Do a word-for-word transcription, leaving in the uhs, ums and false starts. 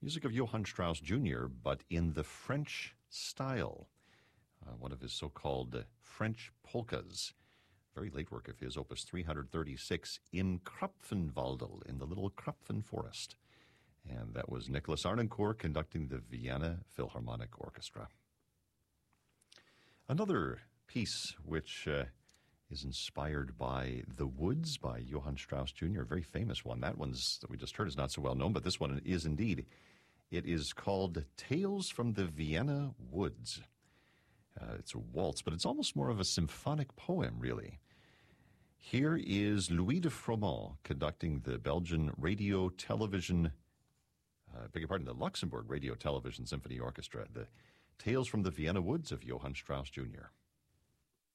Music of Johann Strauss Junior, but in the French style. Uh, one of his so-called uh, French polkas. Very late work of his, Opus three thirty-six, Im Krapfenwaldel, in the little Krapfen forest. And that was Nicholas Arnoncourt conducting the Vienna Philharmonic Orchestra. Another piece which uh, is inspired by The Woods by Johann Strauss Junior, a very famous one. That one's that we just heard is not so well known, but this one is indeed. It is called Tales from the Vienna Woods. Uh, it's a waltz, but it's almost more of a symphonic poem, really. Here is Louis de Froment conducting the Belgian Radio Television, uh, beg your pardon, the Luxembourg Radio Television Symphony Orchestra, the Tales from the Vienna Woods of Johann Strauss Junior